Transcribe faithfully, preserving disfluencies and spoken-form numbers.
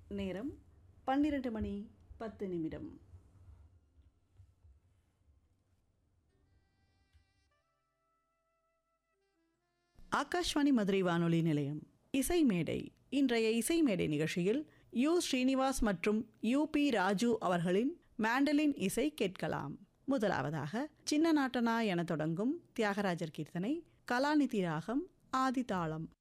நேரம் பன்னிரண்டு மணி பத்து நிமிடம். ஆகாஷ்வாணி மதுரை வானொலி நிலையம் இசை மேடை. இன்றைய இசை மேடை நிகழ்ச்சியில் யு ஸ்ரீனிவாஸ் மற்றும் யு பி ராஜு அவர்களின் மேண்டலின் இசை கேட்கலாம். முதலாவதாக சின்ன நாட்டனா என தொடங்கும் தியாகராஜர் கீர்த்தனை, கலாநிதி ராகம், ஆதி தாளம்.